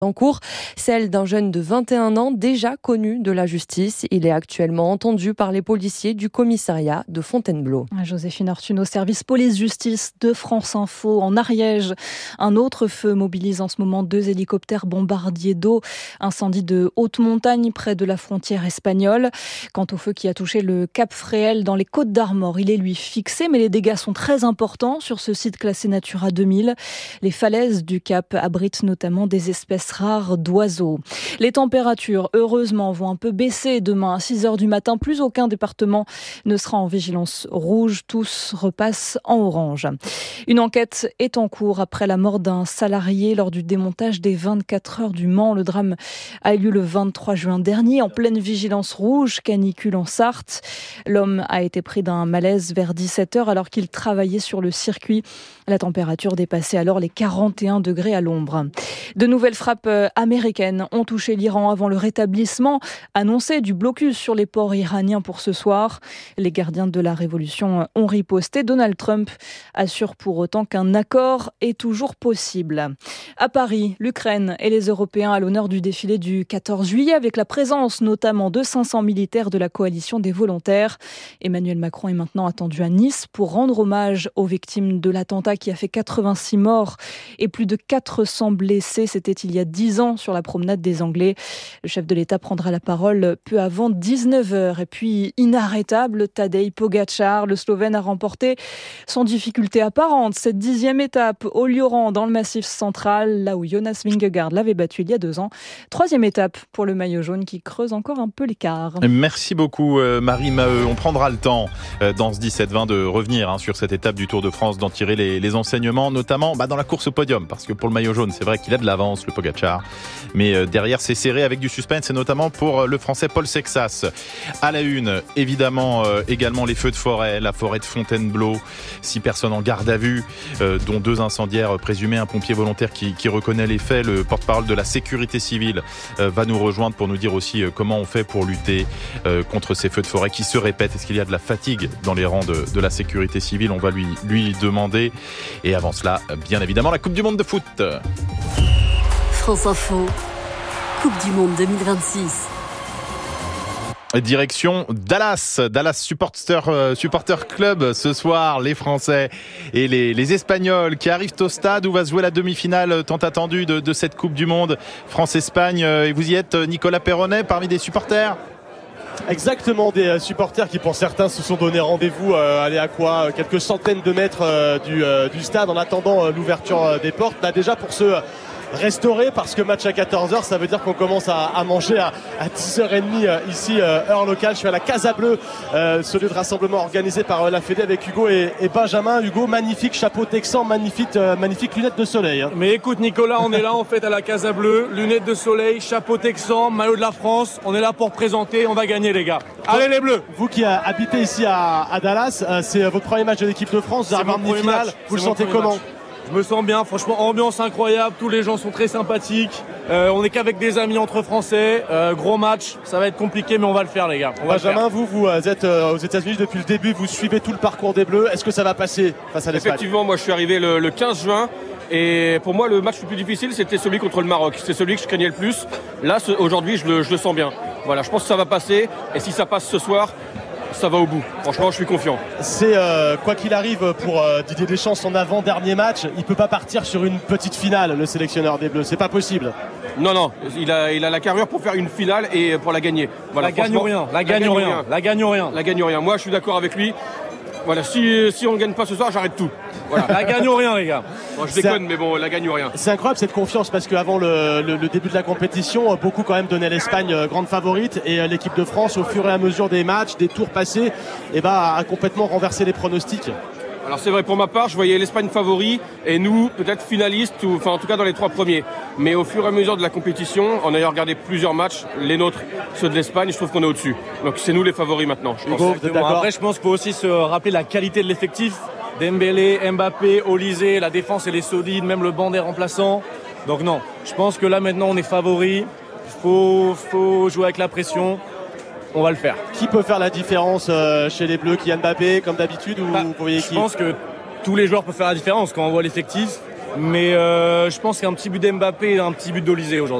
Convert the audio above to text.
en cours, celle d'un jeune de 21 ans déjà connu de la justice. Il est actuellement entendu par les policiers du commissariat de Fontainebleau. Joséphine Arthuneau, service police-justice de France Info. En Ariège, un autre feu mobilise en ce moment 2 hélicoptères bombardiers d'eau. Incendie de haute montagne près de la frontière espagnole. Quant au feu qui a touché le Cap Fréhel dans les Côtes d'Armor, il est lui fixé, mais les dégâts sont très importants sur ce site classé Natura 2000. Les falaises du Cap abritent notamment des espèces rares d'oiseaux. Les températures, heureusement, vont un peu baisser demain à 6h du matin. Plus aucun département ne sera en vigilance rouge. Tous repassent en orange. Une enquête est en cours après la mort d'un salarié lors du démontage des 24 heures du Mans. Le drame a eu lieu le 23 juin dernier en pleine vigilance rouge, canicule en Sarthe. L'homme a été pris d'un malaise vers 17h alors qu'il travaillait sur le circuit. La température dépassait alors les 41 degrés à l'ombre. De nouvelles frappes américaines ont touché l'Iran avant le rétablissement annoncé du blocus sur les ports iraniens pour ce soir. Les gardiens de la révolution ont riposté. Donald Trump assure pour autant qu'un accord est toujours possible. À Paris, l'Ukraine et les Européens à l'honneur du défilé du 14 juillet avec la présence notamment de 500 militaires de la coalition des volontaires. Emmanuel Macron est maintenant attendu à Nice pour rendre hommage aux victimes de l'attentat qui a fait 86 morts et plus de 400 blessés. C'était il y a 10 ans sur la promenade des Anglais. Le chef de l'État prendra la parole peu avant 19h. Et puis, inarrêtable, Tadej Pogačar, le Slovène a remporté sans difficulté apparente cette 10e étape au Lioran dans le Massif central, là où Jonas Vingegaard l'avait battu il y a 2 ans. 3e étape pour le maillot jaune qui creuse encore un peu l'écart. Merci beaucoup Marie Maheu. On prendra le temps dans ce 17-20 de revenir sur cette étape du Tour de France, d'en tirer les enseignements, notamment dans la course au podium, parce que pour le maillot jaune, c'est vrai qu'il a de l'avance, le Pogačar, mais derrière c'est serré avec du suspense, et notamment pour le Français Paul Sexas. À la une, évidemment, également les feux de forêt, la forêt de Fontainebleau, 6 personnes en garde à vue, dont 2 incendiaires présumés, un pompier volontaire qui reconnaît les faits. Le porte-parole de la sécurité civile va nous rejoindre pour nous dire aussi comment on fait pour lutter contre ces feux de forêt qui se répètent. Est-ce qu'il y a de la fatigue dans les rangs de la sécurité civile? On va lui demander. Et avant cela, bien évidemment, la Coupe du Monde de foot. France Info, Coupe du Monde 2026. Direction Dallas Supporter Club ce soir, les Français et les Espagnols qui arrivent au stade où va se jouer la demi-finale tant attendue de cette Coupe du Monde France-Espagne. Et vous y êtes, Nicolas Perronnet, parmi des supporters? Exactement, des supporters qui pour certains se sont donné rendez-vous quelques centaines de mètres du stade en attendant l'ouverture des portes. Là déjà pour se restaurer, parce que match à 14h, ça veut dire qu'on commence à manger à 10h30 ici, heure locale. Je suis à la Casa Bleue, ce lieu de rassemblement organisé par la Fédé avec Hugo et Benjamin. Hugo, magnifique chapeau texan, magnifique lunettes de soleil. Mais écoute Nicolas, on est là en fait à la Casa Bleue, lunettes de soleil, chapeau texan, maillot de la France. On est là pour présenter, on va gagner les gars. Allez les Bleus. Vous qui habitez ici à Dallas, c'est votre premier match de l'équipe de France, vous avez une finale, vous le sentez comment? Je me sens bien, franchement, ambiance incroyable, tous les gens sont très sympathiques, on est qu'avec des amis entre Français, gros match, ça va être compliqué mais on va le faire les gars. Benjamin, vous êtes aux États-Unis depuis le début, vous suivez tout le parcours des Bleus, est-ce que ça va passer face à l'Espagne? Effectivement, moi je suis arrivé le 15 juin et pour moi le match le plus difficile c'était celui contre le Maroc, c'est celui que je craignais le plus. Là aujourd'hui je le sens bien, voilà, je pense que ça va passer et si ça passe ce soir, ça va au bout. Franchement, je suis confiant. C'est quoi qu'il arrive pour Didier Deschamps, son avant-dernier match, il peut pas partir sur une petite finale, le sélectionneur des Bleus. C'est pas possible. Non, il a la carrure pour faire une finale et pour la gagner. Voilà, la gagne ou rien. La gagne ou rien. Moi, je suis d'accord avec lui. Voilà, si on ne gagne pas ce soir, j'arrête tout. Voilà. La gagne ou rien, les gars. Bon, je déconne, mais bon, la gagne ou rien. C'est incroyable cette confiance parce qu'avant le début de la compétition, beaucoup quand même donnaient l'Espagne grande favorite et l'équipe de France, au fur et à mesure des matchs, des tours passés, a complètement renversé les pronostics. Alors c'est vrai, pour ma part, je voyais l'Espagne favori et nous, peut-être finalistes, en tout cas dans les 3 premiers. Mais au fur et à mesure de la compétition, en ayant regardé plusieurs matchs, les nôtres, ceux de l'Espagne, je trouve qu'on est au-dessus. Donc c'est nous les favoris maintenant, je pense. Hugo, après, je pense qu'il faut aussi se rappeler la qualité de l'effectif. Dembélé, Mbappé, Olysée, la défense elle est solide, même le banc des remplaçants. Donc non, je pense que là maintenant on est favoris. Il faut jouer avec la pression. On va le faire. Qui peut faire la différence chez les Bleus? Kylian Mbappé comme d'habitude ou vous voyez qui? Je pense que tous les joueurs peuvent faire la différence. Quand on voit l'effectif, Mais je pense qu'un petit but d'Mbappé et un petit but d'Olysée aujourd'hui.